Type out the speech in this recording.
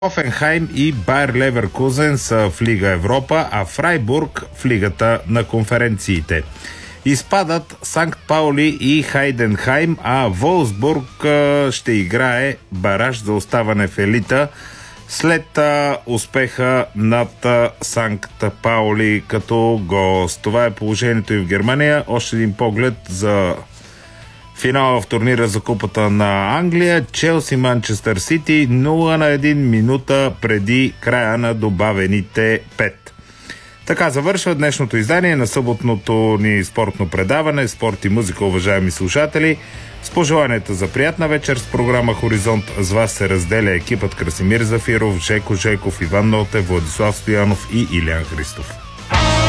Хофенхайм и Байер Леверкузен са в Лига Европа, а Фрайбург в Лигата на конференциите. Изпадат Санкт Паули и Хайденхайм, а Волсбург ще играе бараж за оставане в елита след успеха над Санкт Паули като гост. Това е положението и в Германия. Още един поглед за финала в турнира за Купата на Англия. Челси Манчестър Сити 0-1 минута преди края на добавените 5. Така завършва днешното издание на съботното ни спортно предаване Спорт и музика, уважаеми слушатели. С пожеланията за приятна вечер с програма Хоризонт с вас се разделя екипът Красимир Зафиров, Жеко Жеков, Иван Нотев, Владислав Стоянов и Илиян Христов.